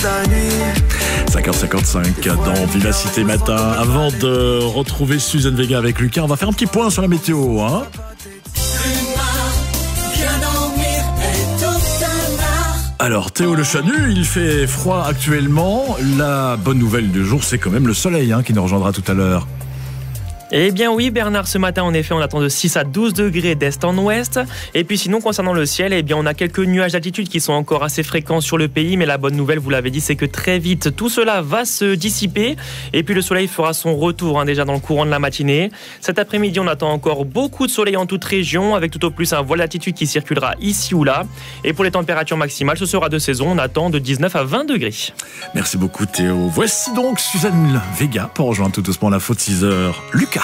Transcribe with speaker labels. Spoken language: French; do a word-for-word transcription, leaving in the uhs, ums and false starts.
Speaker 1: la nuit.
Speaker 2: cinq heures cinquante-cinq dans Vivacité Matin. Avant de retrouver Suzanne Vega avec Lucas, on va faire un petit point sur la météo, hein. Alors Théo Le Chanu, il fait froid actuellement. La bonne nouvelle du jour, c'est quand même le soleil hein, qui nous rejoindra tout à l'heure.
Speaker 3: Eh bien oui Bernard, ce matin en effet on attend de six à douze degrés d'est en ouest. Et puis sinon concernant le ciel, eh bien on a quelques nuages d'altitude qui sont encore assez fréquents sur le pays. Mais la bonne nouvelle, vous l'avez dit, c'est que très vite tout cela va se dissiper. Et puis le soleil fera son retour hein, déjà dans le courant de la matinée. Cet après-midi on attend encore beaucoup de soleil en toute région, avec tout au plus un voile d'altitude qui circulera ici ou là. Et pour les températures maximales, ce sera de saison, on attend de dix-neuf à vingt degrés.
Speaker 2: Merci beaucoup Théo. Voici donc Suzanne Vega pour rejoindre tout doucement l'info de six heures. Lucas.